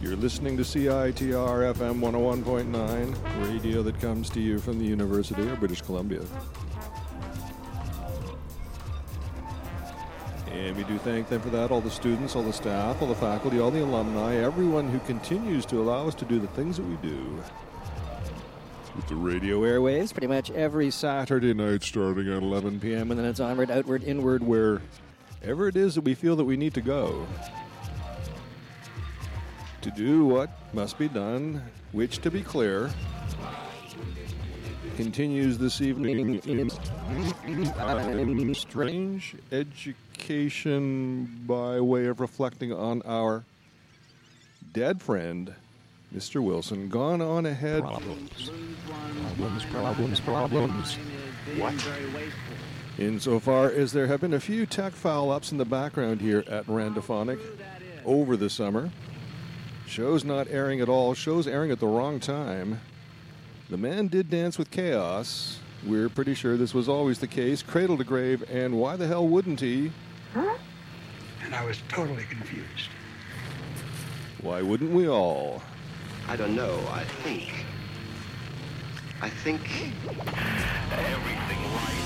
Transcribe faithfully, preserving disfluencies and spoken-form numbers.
You're listening to C I T R F M one oh one point nine, radio that comes to you from the University of British Columbia. And we do thank them for that, all the students, all the staff, all the faculty, all the alumni, everyone who continues to allow us to do the things that we do. With the radio airwaves, pretty much every Saturday night starting at eleven p.m. and then it's onward, outward, inward, wherever it is that we feel that we need to go. To do what must be done, which, to be clear, continues this evening in strange education by way of reflecting on our dead friend, Mister Wilson, gone on ahead. Problems, problems, problems, problems. What? Insofar as there have been a few tech foul-ups in the background here at Randophonic over the summer. Shows not airing at all, shows airing at the wrong time. The man did dance with chaos. We're pretty sure this was always the case, cradle to grave, and why the hell wouldn't he? Huh? And I was totally confused. Why wouldn't we all? I don't know, I think... I think... Everything right.